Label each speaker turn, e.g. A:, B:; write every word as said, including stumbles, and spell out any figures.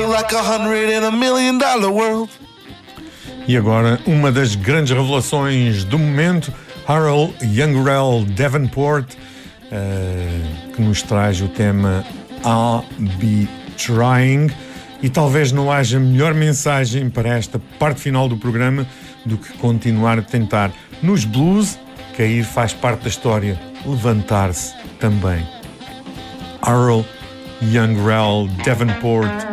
A: like a hundred in a million dollar world.
B: E agora, uma das grandes revelações do momento, Harold Youngrell Davenport, uh, que nos traz o tema I'll Be Trying. E talvez não haja melhor mensagem para esta parte final do programa do que continuar a tentar. Nos blues, cair faz parte da história, levantar-se também. Harold Youngrell Davenport.